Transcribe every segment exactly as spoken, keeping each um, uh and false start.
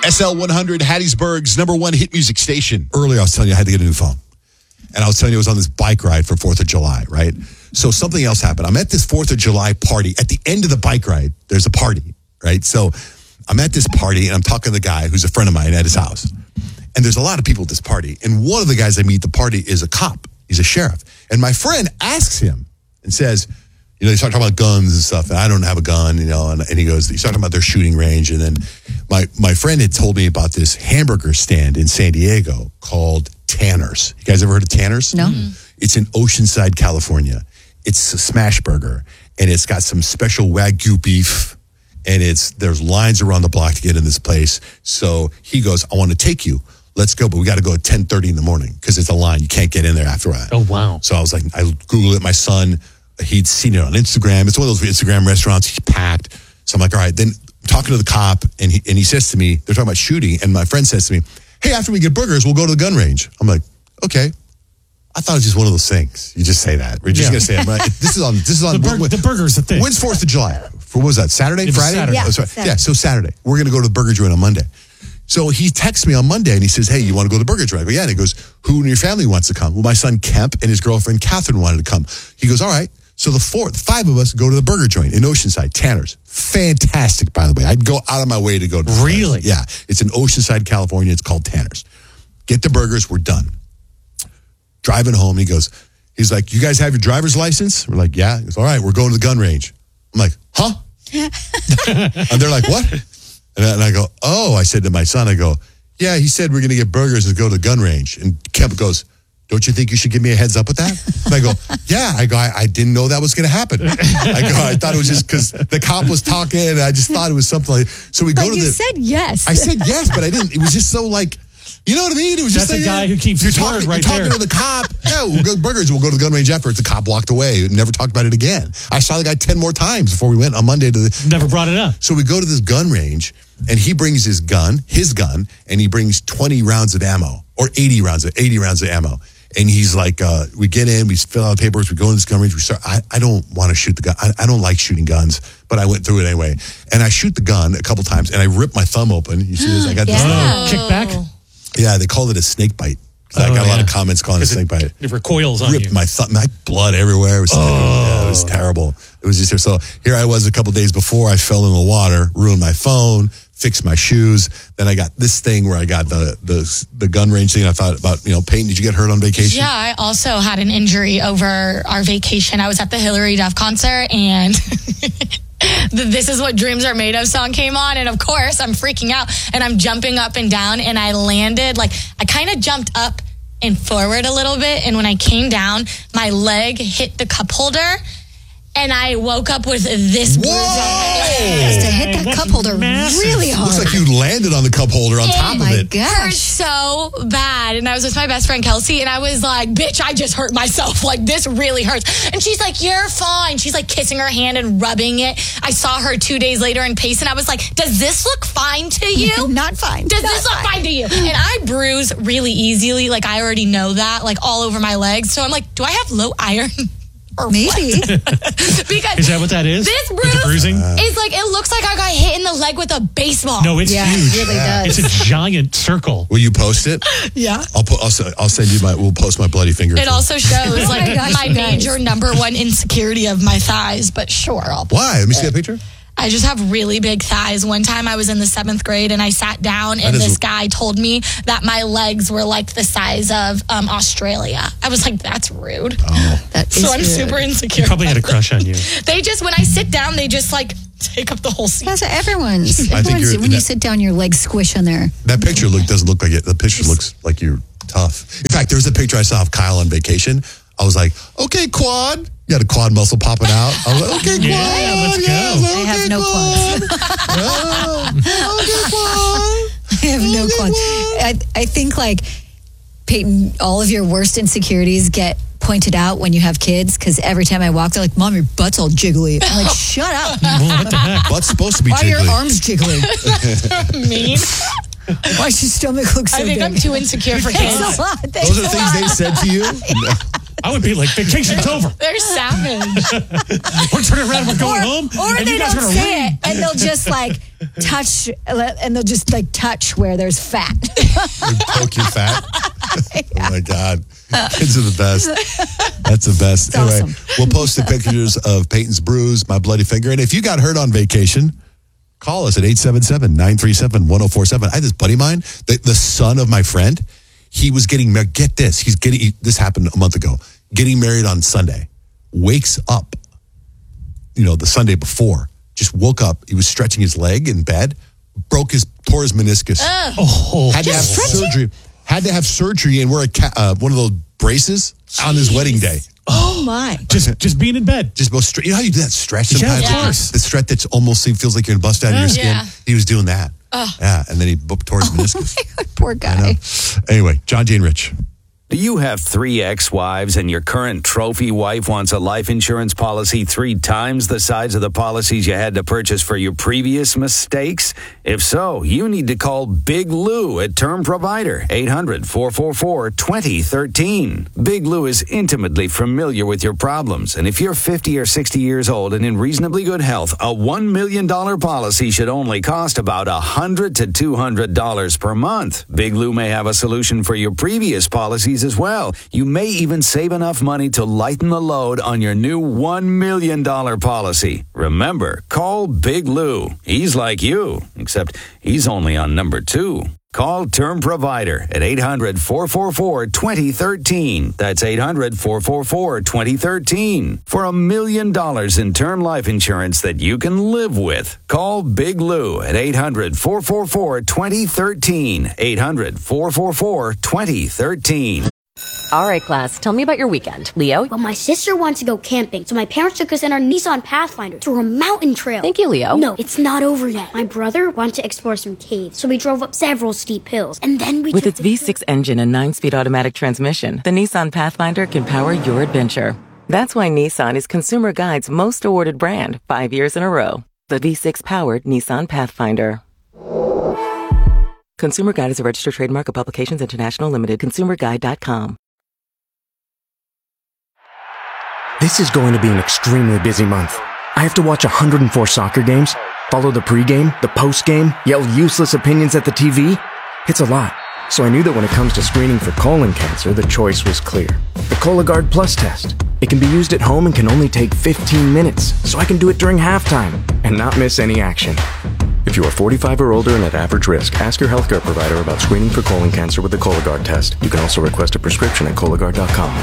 S L one hundred, Hattiesburg's number one hit music station. Earlier, I was telling you I had to get a new phone. And I was telling you I was on this bike ride for fourth of July, right? So something else happened. I'm at this fourth of July party. At the end of the bike ride, there's a party, right? So I'm at this party, and I'm talking to the guy who's a friend of mine at his house. And there's a lot of people at this party. And one of the guys I meet at the party is a cop. He's a sheriff. And my friend asks him and says, you know, they start talking about guns and stuff, and I don't have a gun, you know, and, and he goes, he's talking about their shooting range. And then my, my friend had told me about this hamburger stand in San Diego called Tanner's. You guys ever heard of Tanner's? No. Mm-hmm. It's in Oceanside, California. It's a smash burger, and it's got some special Wagyu beef, and it's there's lines around the block to get in this place. So he goes, I want to take you. Let's go, but we got to go at ten thirty in the morning because it's a line. You can't get in there after that. Oh, wow. So I was like, I Googled it. My son, he'd seen it on Instagram. It's one of those Instagram restaurants. He's packed. So I'm like, all right. Then I'm talking to the cop, and he, and he says to me, they're talking about shooting, and my friend says to me, hey, after we get burgers, we'll go to the gun range. I'm like, okay. I thought it was just one of those things. You just say that. We're just Yeah. going to say it. Right? This is on, this is on. The, bur- the burger's the thing. When's fourth of July? For, what was that, Saturday, It was Friday? Saturday. Yeah, Oh, sorry. Saturday. Yeah, so Saturday. We're going to go to the burger joint on Monday. So he texts me on Monday, and he says, hey, you want to go to the burger joint? I go, yeah. And he goes, who in your family wants to come? Well, my son Kemp and his girlfriend Catherine wanted to come. He goes, all right. So the four, five of us go to the burger joint in Oceanside, Tanner's. Fantastic, by the way. I'd go out of my way to go to this Really? place. Yeah. It's in Oceanside, California. It's called Tanner's. Get the burgers. We're done. Driving home, he goes, he's like, you guys have your driver's license? We're like, yeah. He goes, all right, we're going to the gun range. I'm like, huh? And they're like, what? And I, and I go, oh, I said to my son, I go, yeah, he said we're going to get burgers and go to the gun range. And Kemp goes, don't you think you should give me a heads up with that? And I go, yeah. I go, I, I didn't know that was going to happen. I go, I thought it was just because the cop was talking, and I just thought it was something like, so we But go to you the. said yes. I said yes, but I didn't. It was just so like, you know what I mean? It was That's just a like, guy who keeps you're his talking, word right you're talking there. to the cop. Yeah, we'll go to burgers. We'll go to the gun range afterwards. The cop walked away and never talked about it again. I saw the guy ten more times before we went on Monday to the. Never brought it up. So we go to this gun range, and he brings his gun, his gun, and he brings twenty rounds of ammo or eighty rounds of eighty rounds of ammo. And he's like, uh, we get in, we fill out the paperwork, we go in this gun range. We start. I, I don't want to shoot the gun. I, I don't like shooting guns, but I went through it anyway. And I shoot the gun a couple times, and I rip my thumb open. You see this? I got this. Oh, kickback? Yeah, they called it a snake bite. I Oh, got a lot yeah. of comments calling it a snake bite. It recoils on Ripped you. my thumb, my blood everywhere. It was, Oh. yeah, it was terrible. It was just so. Here I was a couple days before. I fell in the water, ruined my phone, fixed my shoes. Then I got this thing where I got the the the gun range thing. I thought about, you know, Peyton. Did you get hurt on vacation? Yeah, I also had an injury over our vacation. I was at the Hillary Duff concert, and the This Is What Dreams Are Made Of song came on, and of course I'm freaking out, and I'm jumping up and down, and I landed, like, I kind of jumped up and forward a little bit, and when I came down, my leg hit the cup holder, and I woke up with this bruise on my leg. Yes, to hit that That's cup holder massive. really hard. Looks like you landed on the cup holder on top Oh of my it. gosh. Hurt so bad, and I was with my best friend Kelsey, and I was like, bitch, I just hurt myself, like, this really hurts. And she's like, you're fine. She's like kissing her hand and rubbing it. I saw her two days later in Pace, and I was like, does this look fine to you? Not fine. Does Not this look fine to you? And I bruise really easily, like, I already know that, like, all over my legs. So I'm like, do I have low iron? Or Maybe. what? Because Is that what that is? this With bruise the bruising? is like, it looks like I got hit in the leg with a baseball. No, it's Yeah, huge. it really does. It's a giant circle. Will you post it? Yeah. I'll put. I'll, se- I'll send you my. We'll post my bloody finger. It also shows like my gosh, my you guys. major number one insecurity of my thighs, but sure, I'll Why? Let me see that picture. I just have really big thighs. One time I was in the seventh grade and I sat down and That is- this guy told me that my legs were like the size of um, Australia. I was like, that's rude. Oh. That is So I'm good. super insecure. He probably had a crush on you. They just, when I sit down, they just like take up the whole seat. That's everyone's. I think everyone's you're- when you that- sit down, your legs squish on there. That picture look doesn't look like it. The picture looks like you're tough. In fact, there's a picture I saw of Kyle on vacation. I was like, okay, quad. You had a quad muscle popping out. I was like, okay, quad. Yeah, let's go. I was like, I have okay, no quad. Oh, okay, quad. I have no Okay, quads. quad. I, I think like Peyton, all of your worst insecurities get pointed out when you have kids because every time I walk, they're like, "Mom, your butt's all jiggly." I'm like, "Shut up! Well, what the heck? Butt's supposed to be Why are your jiggly. arms jiggly? Mean. Why does your stomach look so I think big?" I'm too insecure for Thanks kids. a lot. Thanks Those are the a things lot. they said to you? I would be like, vacation's over. They're savage. We're turning around, we're going home. Or and they you guys don't are gonna say read. it, and they'll just like touch, and they'll just like touch where there's fat. You poke your fat. Oh my God. Kids are the best. That's the best. It's anyway, awesome. we'll post the pictures of Peyton's bruise, my bloody finger. And if you got hurt on vacation, call us at eight seven seven, nine three seven, one oh four seven. I had this buddy of mine, the, the son of my friend. He was getting married. Get this. He's getting, he, this happened a month ago. Getting married on Sunday. Wakes up, you know, the Sunday before. Just woke up. He was stretching his leg in bed. Broke his, tore his meniscus. Oh, Had to have surgery. Had to have surgery and wear a ca- uh, one of those braces on his wedding day. Oh my! just just being in bed. Just go straight. You know how you do that stretch Yeah, sometimes? of course. The stretch that's almost feels like you're going to bust out of your skin. Yeah. He was doing that. Yeah, and then he booked tore his meniscus. Poor guy. Anyway, John, Jane, Rich. Do you have three ex-wives and your current trophy wife wants a life insurance policy three times the size of the policies you had to purchase for your previous mistakes? If so, you need to call Big Lou at Term Provider, eight hundred, four four four, two oh one three. Big Lou is intimately familiar with your problems, and if you're fifty or sixty years old and in reasonably good health, a one million dollars policy should only cost about one hundred to two hundred dollars per month. Big Lou may have a solution for your previous policies as well. You may even save enough money to lighten the load on your new one million dollars policy. Remember, call Big Lou. He's like you, except he's only on number two. Call Term Provider at eight hundred, four four four, two oh one three. That's eight hundred, four four four, two oh one three. For a million dollars in term life insurance that you can live with. Call Big Lou at eight hundred, four four four, two oh one three. eight hundred, four four four, two oh one three. All right, class, tell me about your weekend. Leo? Well, my sister wants to go camping, so my parents took us in our Nissan Pathfinder to a mountain trail. Thank you, Leo. No, it's not over yet. My brother wanted to explore some caves, so we drove up several steep hills, and then we With took its the V six engine and nine-speed automatic transmission, the Nissan Pathfinder can power your adventure. That's why Nissan is Consumer Guide's most awarded brand, five years in a row. The V six-powered Nissan Pathfinder. Consumer Guide is a registered trademark of Publications International Limited. consumer guide dot com. This is going to be an extremely busy month. I have to watch one hundred four soccer games, follow the pregame, the postgame, yell useless opinions at the T V. It's a lot. So I knew that when it comes to screening for colon cancer, the choice was clear. The Cologuard Plus test. It can be used at home and can only take fifteen minutes, so I can do it during halftime and not miss any action. If you are forty-five or older and at average risk, ask your healthcare provider about screening for colon cancer with the Cologuard test. You can also request a prescription at Cologuard dot com.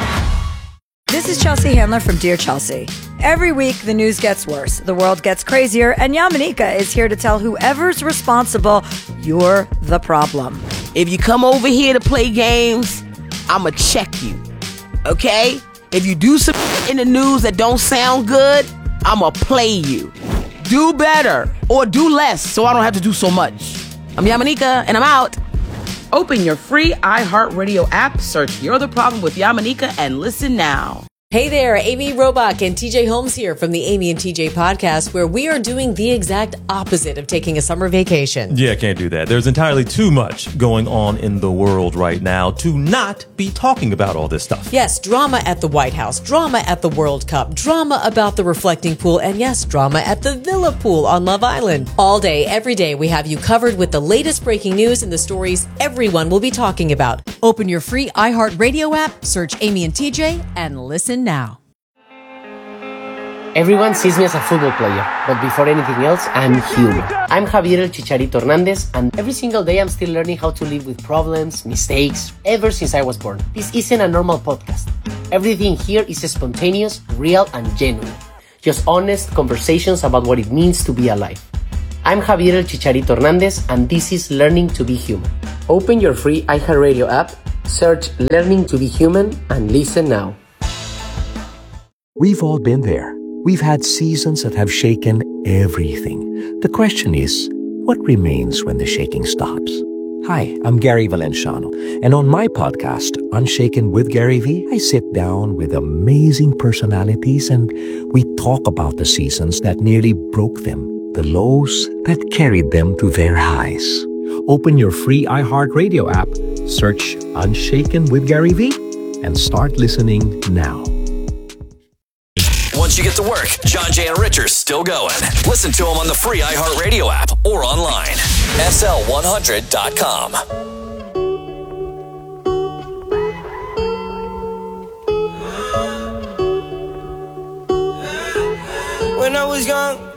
This is Chelsea Handler from Dear Chelsea. Every week, the news gets worse, the world gets crazier, and Yamanika is here to tell whoever's responsible, you're the problem. If you come over here to play games, I'ma check you, okay? If you do some in the news that don't sound good, I'ma play you. Do better, or do less, so I don't have to do so much. I'm Yamanika, and I'm out. Open your free iHeartRadio app, search You're the Problem with Yamanika, and listen now. Hey there, Amy Robach and T J Holmes here from the Amy and T J podcast, where we are doing the exact opposite of taking a summer vacation. Yeah, can't do that. There's entirely too much going on in the world right now to not be talking about all this stuff. Yes, drama at the White House, drama at the World Cup, drama about the reflecting pool, and yes, drama at the Villa Pool on Love Island. All day, every day, we have you covered with the latest breaking news and the stories everyone will be talking about. Open your free iHeartRadio app, search Amy and T J, and listen now. Everyone sees me as a football player, but before anything else, I'm human. I'm Javier El Chicharito Hernandez, and every single day I'm still learning how to live with problems, mistakes, ever since I was born. This isn't a normal podcast. Everything here is spontaneous, real, and genuine. Just honest conversations about what it means to be alive. I'm Javier El Chicharito Hernandez, and this is Learning to be Human. Open your free iHeartRadio app, search Learning to be Human, and listen now. We've all been there. We've had seasons that have shaken everything. The question is, what remains when the shaking stops? Hi, I'm Gary Valenciano, and on my podcast, Unshaken with Gary V, I sit down with amazing personalities and we talk about the seasons that nearly broke them, the lows that carried them to their highs. Open your free iHeartRadio app, search Unshaken with Gary V, and start listening now. Once you get to work, John, Jay, and Rich are still going. Listen to them on the free iHeartRadio app or online. S L one hundred dot com. When I was young,